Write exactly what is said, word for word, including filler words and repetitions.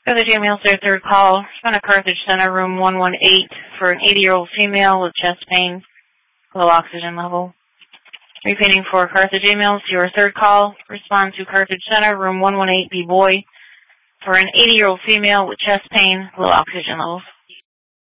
Carthage Ambulance, their third call. Respond to Carthage Center, room one one eight, for an eighty-year-old female with chest pain, low oxygen level. Repeating for Carthage Ambulance, your third call. Respond to Carthage Center, room one one eight, B-Boy, for an eighty-year-old female with chest pain, low oxygen levels.